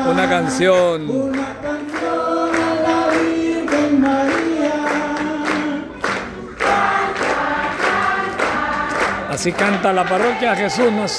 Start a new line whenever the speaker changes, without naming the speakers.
Una canción
a la Virgen María.
así canta la parroquia Jesús nos